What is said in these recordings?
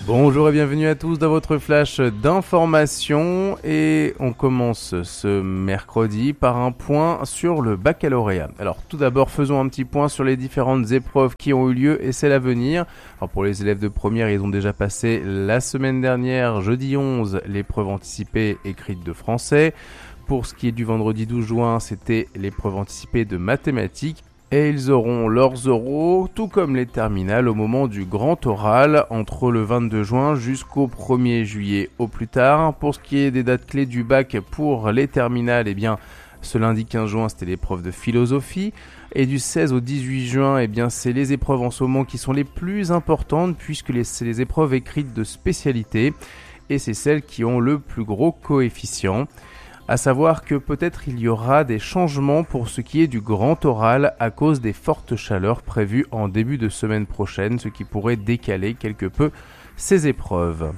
Bonjour et bienvenue à tous dans votre flash d'information et on commence ce mercredi par un point sur le baccalauréat. Alors tout d'abord faisons un petit point sur les différentes épreuves qui ont eu lieu et celles à venir. Alors pour les élèves de première, ils ont déjà passé la semaine dernière, jeudi 11, l'épreuve anticipée écrite de français. Pour ce qui est du vendredi 12 juin, c'était l'épreuve anticipée de mathématiques. Et ils auront leurs oraux, tout comme les terminales, au moment du grand oral, entre le 22 juin jusqu'au 1er juillet au plus tard. Pour ce qui est des dates clés du bac pour les terminales, ce lundi 15 juin, c'était l'épreuve de philosophie. Et du 16 au 18 juin, c'est les épreuves en ce moment qui sont les plus importantes, puisque c'est les épreuves écrites de spécialité. Et c'est celles qui ont le plus gros coefficient. À savoir que peut-être il y aura des changements pour ce qui est du grand oral à cause des fortes chaleurs prévues en début de semaine prochaine, ce qui pourrait décaler quelque peu ces épreuves.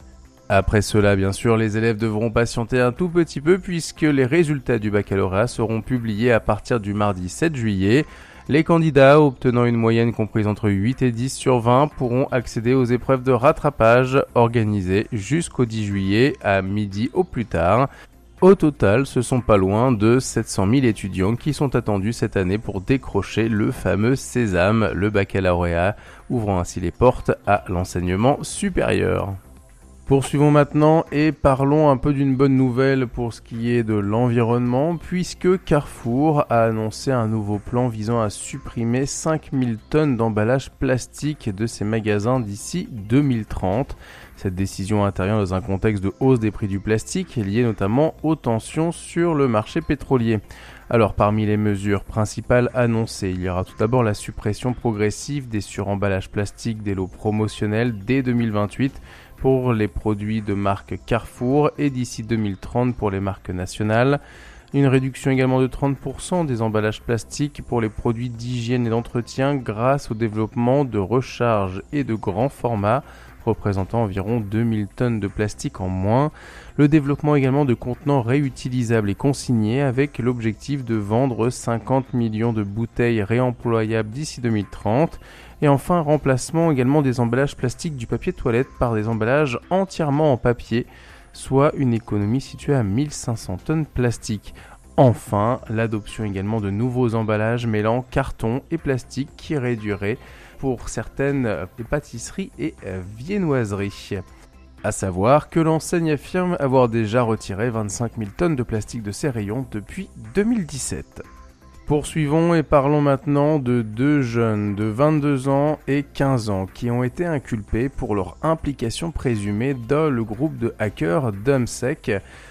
Après cela, bien sûr, les élèves devront patienter un tout petit peu puisque les résultats du baccalauréat seront publiés à partir du mardi 7 juillet. Les candidats obtenant une moyenne comprise entre 8 et 10 sur 20 pourront accéder aux épreuves de rattrapage organisées jusqu'au 10 juillet à midi au plus tard. Au total, ce sont pas loin de 700 000 étudiants qui sont attendus cette année pour décrocher le fameux Sésame, le baccalauréat, ouvrant ainsi les portes à l'enseignement supérieur. Poursuivons maintenant et parlons un peu d'une bonne nouvelle pour ce qui est de l'environnement, puisque Carrefour a annoncé un nouveau plan visant à supprimer 5000 tonnes d'emballage plastique de ses magasins d'ici 2030. Cette décision intervient dans un contexte de hausse des prix du plastique liée notamment aux tensions sur le marché pétrolier. Alors parmi les mesures principales annoncées, il y aura tout d'abord la suppression progressive des suremballages plastiques des lots promotionnels dès 2028 pour les produits de marque Carrefour et d'ici 2030 pour les marques nationales. Une réduction également de 30% des emballages plastiques pour les produits d'hygiène et d'entretien grâce au développement de recharge et de grands formats, représentant environ 2000 tonnes de plastique en moins. Le développement également de contenants réutilisables et consignés avec l'objectif de vendre 50 millions de bouteilles réemployables d'ici 2030. Et enfin, remplacement également des emballages plastiques du papier toilette par des emballages entièrement en papier, soit une économie située à 1500 tonnes plastique. Enfin, l'adoption également de nouveaux emballages mêlant carton et plastique qui réduirait pour certaines pâtisseries et viennoiseries. À savoir que l'enseigne affirme avoir déjà retiré 25 000 tonnes de plastique de ses rayons depuis 2017. Poursuivons et parlons maintenant de deux jeunes de 22 ans et 15 ans qui ont été inculpés pour leur implication présumée dans le groupe de hackers DumSec.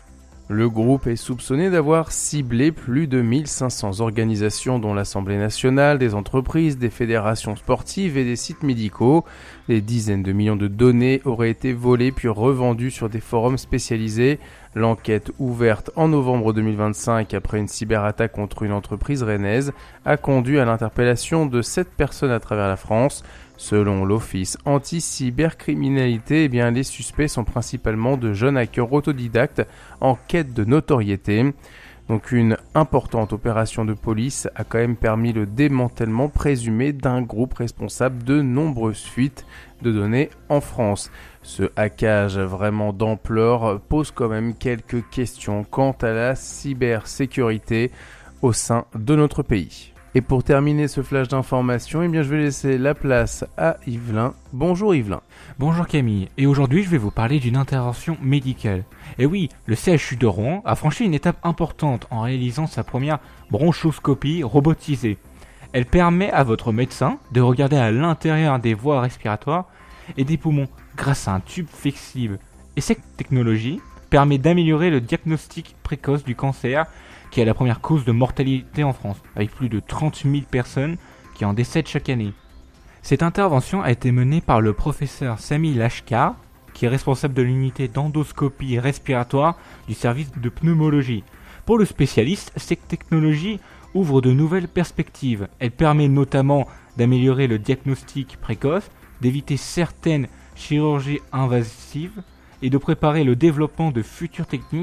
Le groupe est soupçonné d'avoir ciblé plus de 1500 organisations dont l'Assemblée nationale, des entreprises, des fédérations sportives et des sites médicaux. Des dizaines de millions de données auraient été volées puis revendues sur des forums spécialisés. L'enquête ouverte en novembre 2025 après une cyberattaque contre une entreprise rennaise a conduit à l'interpellation de 7 personnes à travers la France. Selon l'Office anti-cybercriminalité, les suspects sont principalement de jeunes hackers autodidactes en quête de notoriété. Donc une importante opération de police a quand même permis le démantèlement présumé d'un groupe responsable de nombreuses fuites de données en France. Ce hackage vraiment d'ampleur pose quand même quelques questions quant à la cybersécurité au sein de notre pays. Et pour terminer ce flash d'information, je vais laisser la place à Yvelin. Bonjour Yvelin. Bonjour Camille, et aujourd'hui je vais vous parler d'une intervention médicale. Et oui, le CHU de Rouen a franchi une étape importante en réalisant sa première bronchoscopie robotisée. Elle permet à votre médecin de regarder à l'intérieur des voies respiratoires et des poumons grâce à un tube flexible. Et cette technologie permet d'améliorer le diagnostic précoce du cancer qui est la première cause de mortalité en France, avec plus de 30 000 personnes qui en décèdent chaque année. Cette intervention a été menée par le professeur Sami Lashkar, qui est responsable de l'unité d'endoscopie respiratoire du service de pneumologie. Pour le spécialiste, cette technologie ouvre de nouvelles perspectives. Elle permet notamment d'améliorer le diagnostic précoce, d'éviter certaines chirurgies invasives et de préparer le développement de futures techniques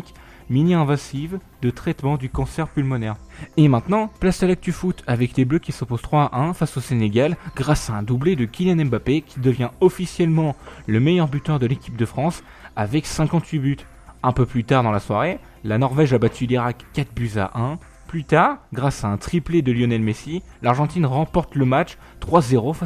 mini-invasive de traitement du cancer pulmonaire. Et maintenant, place à l'actu foot avec les Bleus qui s'opposent 3-1 face au Sénégal grâce à un doublé de Kylian Mbappé qui devient officiellement le meilleur buteur de l'équipe de France avec 58 buts. Un peu plus tard dans la soirée, la Norvège a battu l'Irak 4-1. Plus tard, grâce à un triplé de Lionel Messi, l'Argentine remporte le match 3-0 face